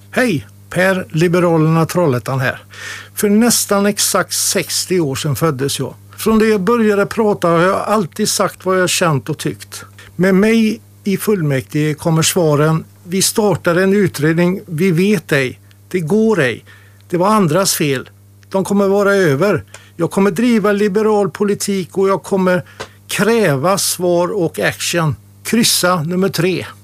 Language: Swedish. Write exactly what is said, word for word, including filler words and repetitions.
Hej, Per Liberalerna Trollhättan här. För nästan exakt sextio år sedan föddes jag. Från det jag började prata har jag alltid sagt vad jag känt och tyckt. Med mig i fullmäktige kommer svaren: vi startar en utredning, vi vet ej, det går ej, det var andras fel, de kommer vara över. Jag kommer driva liberal politik och jag kommer kräva svar och action. Kryssa nummer tre.